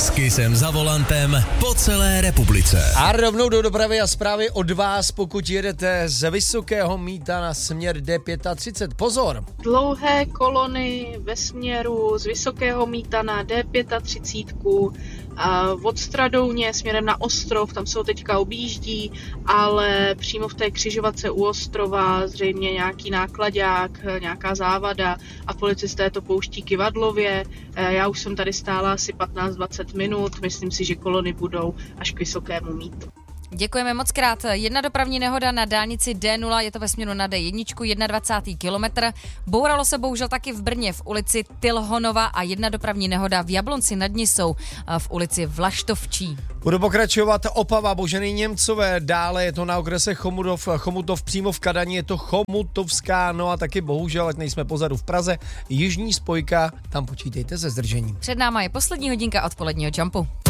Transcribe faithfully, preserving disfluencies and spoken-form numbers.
S Kissem za volantem po celé republice. A rovnou do dopravy a zprávy od vás, pokud jedete z Vysokého Mýta na směr D třicet pět. Pozor! Dlouhé kolony ve směru z Vysokého Mýta na D třicet pět a od Stradouně směrem na Ostrov, tam se ho teďka objíždí, ale přímo v té křižovatce u Ostrova zřejmě nějaký nákladák, nějaká závada a policisté to pouští kyvadlově. Já už jsem tady stála asi patnáct dvacet minut, myslím si, že kolony budou až k Vysokému Mýtu. Děkujeme moc krát. Jedna dopravní nehoda na dálnici D nula, je to ve směru na D jedna, dvacátý první kilometr. Bouralo se bohužel taky v Brně v ulici Tilhonova a jedna dopravní nehoda v Jablonci nad Nisou v ulici Vlaštovčí. Budu pokračovat Opava Boženy Němcové, dále je to na okrese Chomutov, Chomutov přímo v Kadani, je to Chomutovská, no a taky bohužel, ať nejsme pozadu v Praze, jižní spojka, tam počítejte se zdržením. Před náma je poslední hodinka odpoledního Jumpu.